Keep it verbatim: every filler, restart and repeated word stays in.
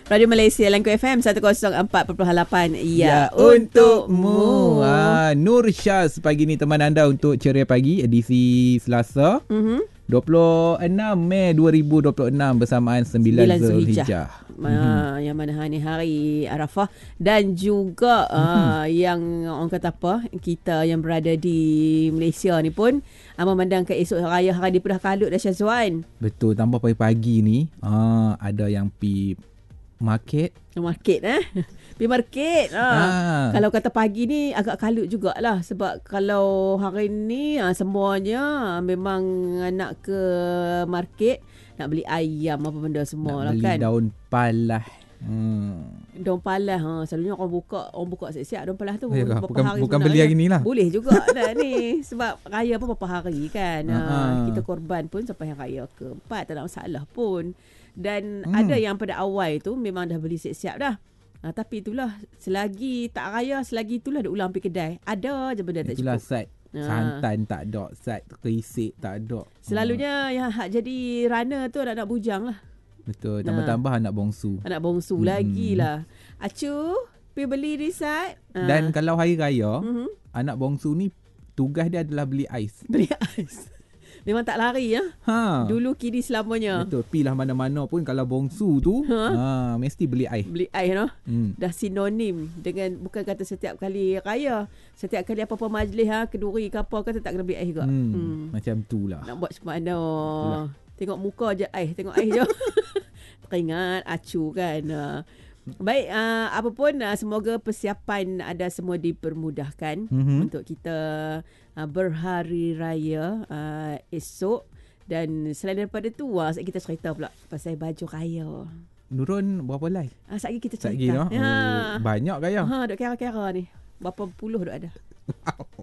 Radio Malaysia Langkau F M seratus empat perpuluhan lapan. Ya, untukmu. Ha, Nur Syaz pagi ni teman anda untuk Ceria Pagi edisi Selasa. Mm-hmm. dua puluh enam Mei dua ribu dua puluh enam bersamaan sembilan Zulhijjah. Mm-hmm. Yang mana hari ni hari Arafah dan juga mm-hmm. uh, yang orang kata apa, kita yang berada di Malaysia ni pun uh, memandangkan esok raya hari Dipedah Kalut dah Syazwan. Betul, tambah pagi-pagi ni uh, ada yang pi market. Market eh. Pergi market. Ha. Ah. Kalau kata pagi ni agak kalut jugalah. Sebab kalau hari ni ha, semuanya memang nak ke market. Nak beli ayam apa benda semua nak lah kan. Nak beli daun palah. Hmm. Daun palah. Ha. Selalunya orang buka orang buka siap-siap daun palah tu. Ya, bukan hari bukan beli hari ni lah. Boleh juga dah ni. Sebab raya pun beberapa hari kan. Ha. Uh-huh. Kita korban pun sampai hari raya keempat. Tak ada masalah pun. Dan hmm. ada yang pada awal tu memang dah beli siap-siap dah. Ha, tapi itulah, selagi tak raya, selagi itulah dia ulang pergi kedai. Ada je benda tak itulah cukup. Itulah set. Ha. Santan tak ada. Set kerisik tak ada. Selalunya hmm. yang hak jadi runner tu anak-anak bujang lah. Betul. Tambah-tambah ha. anak bongsu. Anak bongsu hmm. lagi lah. Acu, pergi beli risat. Ha. Dan kalau hari raya, mm-hmm. anak bongsu ni tugas dia adalah beli ais. Beli ais. Memang tak lari ya. Ha. Dulu kini selamanya. Betul. Pilah mana-mana pun kalau bongsu tu ha? Ha, mesti beli ais. Beli ais no. Hmm. Dah sinonim dengan bukan kata setiap kali raya, setiap kali apa-apa majlis ha, keduri ke apa kata tak kena beli ais juga. Hmm. Hmm. Macam tu lah. Nak buat macam mana? Tengok muka je ais, tengok ais je. Teringat acu kan. Baik, uh, apa pun uh, semoga persiapan ada semua dipermudahkan mm-hmm. untuk kita uh, berhari raya uh, esok. Dan selain daripada tu, uh, saat kita cerita pula pasal baju raya. Nurun berapa lai? Uh, saat kita cerita. Saat no? Ya. Oh, banyak kaya. Ha, duk kira-kira ni. Berapa puluh duk ada.